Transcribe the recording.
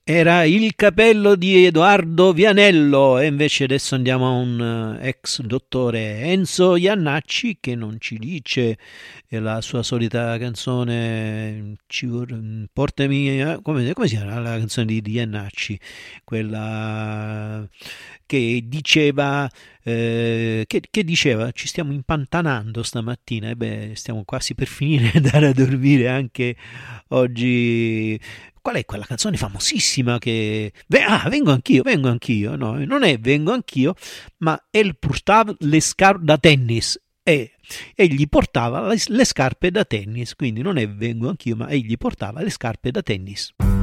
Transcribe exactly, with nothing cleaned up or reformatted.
Era il capello di Edoardo Vianello, e invece adesso andiamo a un eh, ex dottore Enzo Iannacci, che non ci dice eh, la sua solita canzone, ci vor- portami a- come, come si chiama la canzone di, di Iannacci, quella che diceva eh, che, che diceva ci stiamo impantanando stamattina, e beh, stiamo quasi per finire e andare a dormire anche oggi. Qual è quella canzone famosissima che... Ah, vengo anch'io, vengo anch'io. No, non è vengo anch'io, ma El portava le scarpe da tennis. E egli portava le, le scarpe da tennis. Quindi non è vengo anch'io, ma egli portava le scarpe da tennis.